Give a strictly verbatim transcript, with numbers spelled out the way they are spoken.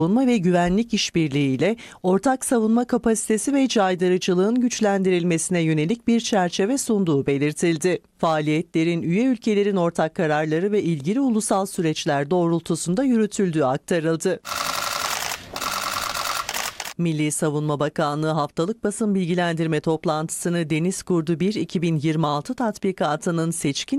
Savunma ve güvenlik işbirliğiyle ortak savunma kapasitesi ve caydırıcılığın güçlendirilmesine yönelik bir çerçeve sunduğu belirtildi. Faaliyetlerin üye ülkelerin ortak kararları ve ilgili ulusal süreçler doğrultusunda yürütüldüğü aktarıldı. Milli Savunma Bakanlığı haftalık basın bilgilendirme toplantısını Deniz Kurdu bir iki bin yirmi altı tatbikatının seçkin